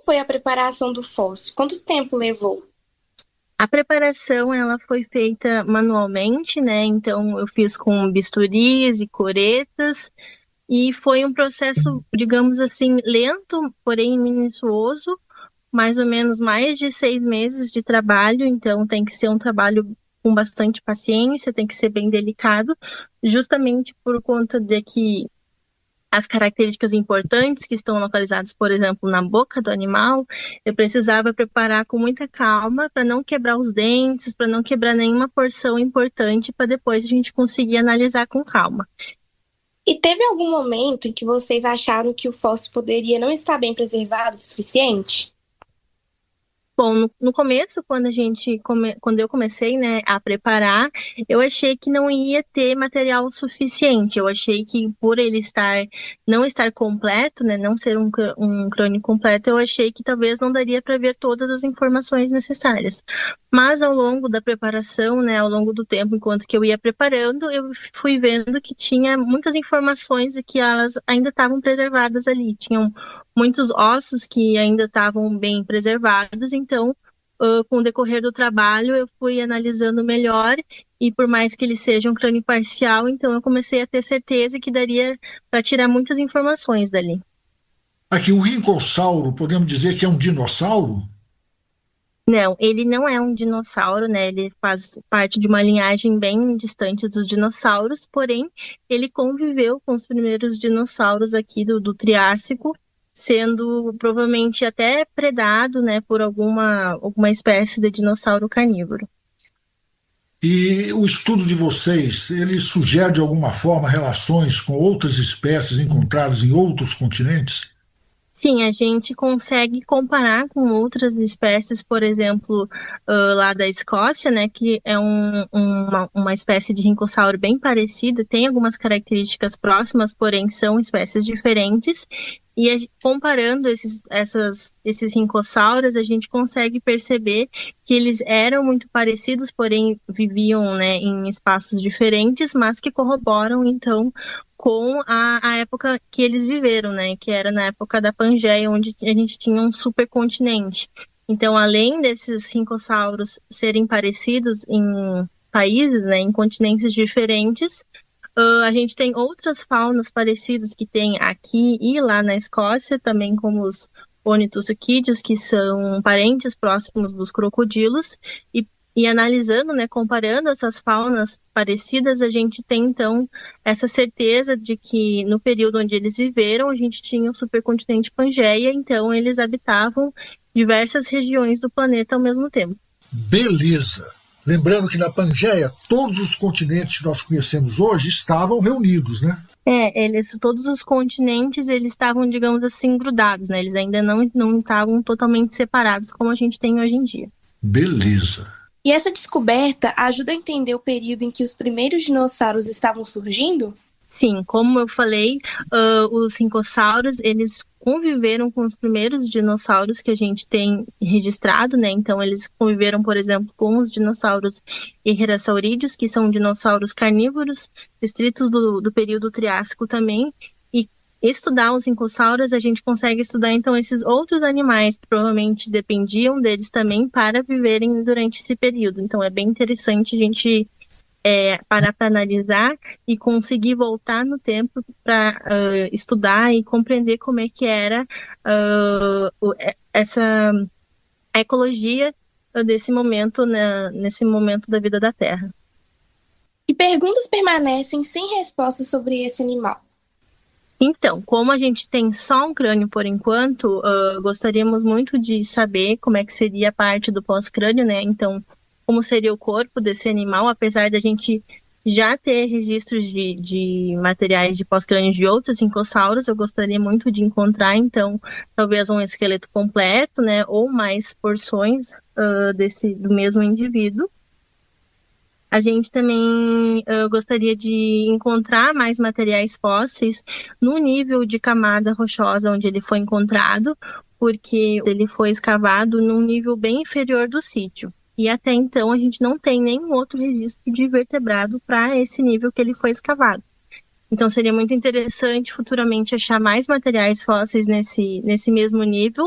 foi a preparação do fóssil? Quanto tempo levou? A preparação ela foi feita manualmente, né? Então eu fiz com bisturis e coretas e foi um processo, digamos assim, lento, porém minucioso, mais ou menos mais de 6 meses de trabalho. Então tem que ser um trabalho com bastante paciência, tem que ser bem delicado, justamente por conta de que as características importantes que estão localizadas, por exemplo, na boca do animal, eu precisava preparar com muita calma para não quebrar os dentes, para não quebrar nenhuma porção importante, para depois a gente conseguir analisar com calma. E teve algum momento em que vocês acharam que o fóssil poderia não estar bem preservado o suficiente? Bom, no começo, quando eu comecei, né, a preparar, eu achei que não ia ter material suficiente. Eu achei que por ele não estar completo, né, não ser um crânio completo, eu achei que talvez não daria para ver todas as informações necessárias. Mas ao longo da preparação, né, ao longo do tempo, enquanto que eu ia preparando, eu fui vendo que tinha muitas informações e que elas ainda estavam preservadas ali. Tinham muitos ossos que ainda estavam bem preservados, então, com o decorrer do trabalho, eu fui analisando melhor, e por mais que ele seja um crânio parcial, então eu comecei a ter certeza que daria para tirar muitas informações dali. Aqui, o rincossauro, podemos dizer que é um dinossauro? Não, ele não é um dinossauro, né? Ele faz parte de uma linhagem bem distante dos dinossauros, porém, ele conviveu com os primeiros dinossauros aqui do Triássico, sendo provavelmente até predado, né, por alguma espécie de dinossauro carnívoro. E o estudo de vocês, ele sugere de alguma forma relações com outras espécies encontradas em outros continentes? Sim, a gente consegue comparar com outras espécies, por exemplo, lá da Escócia, né, que é uma espécie de rincossauro bem parecida, tem algumas características próximas, porém são espécies diferentes. E comparando esses rincossauros, a gente consegue perceber que eles eram muito parecidos, porém viviam, né, em espaços diferentes, mas que corroboram, então, com a época que eles viveram, né? Que era na época da Pangeia, onde a gente tinha um supercontinente. Então, além desses rincossauros serem parecidos em países, né, em continentes diferentes, a gente tem outras faunas parecidas que tem aqui e lá na Escócia, também como os ornitosuquídeos, que são parentes próximos dos crocodilos, e analisando, né, comparando essas faunas parecidas, a gente tem, então, essa certeza de que no período onde eles viveram, a gente tinha o supercontinente Pangeia, então eles habitavam diversas regiões do planeta ao mesmo tempo. Beleza. Lembrando que na Pangeia, todos os continentes que nós conhecemos hoje estavam reunidos, né? Todos os continentes, eles estavam, digamos assim, grudados, né? Eles ainda não estavam totalmente separados como a gente tem hoje em dia. Beleza. E essa descoberta ajuda a entender o período em que os primeiros dinossauros estavam surgindo? Sim, como eu falei, os rincossauros, eles conviveram com os primeiros dinossauros que a gente tem registrado, né? Então, eles conviveram, por exemplo, com os dinossauros herrerassaurídeos, que são dinossauros carnívoros, restritos do período Triássico também. E estudar os rincossauros, a gente consegue estudar, então, esses outros animais que provavelmente dependiam deles também para viverem durante esse período. Então, é bem interessante a gente parar para analisar e conseguir voltar no tempo para estudar e compreender como é que era essa ecologia desse momento, né, nesse momento da vida da Terra. Que perguntas permanecem sem resposta sobre esse animal? Então, como a gente tem só um crânio por enquanto, gostaríamos muito de saber como é que seria a parte do pós-crânio, né? Então, como seria o corpo desse animal, apesar da gente já ter registros de materiais de pós-crânios de outros incossauros, eu gostaria muito de encontrar, então, talvez um esqueleto completo, né, ou mais porções do mesmo indivíduo. A gente também gostaria de encontrar mais materiais fósseis no nível de camada rochosa onde ele foi encontrado, porque ele foi escavado num nível bem inferior do sítio. E até então a gente não tem nenhum outro registro de vertebrado para esse nível que ele foi escavado. Então seria muito interessante futuramente achar mais materiais fósseis nesse mesmo nível,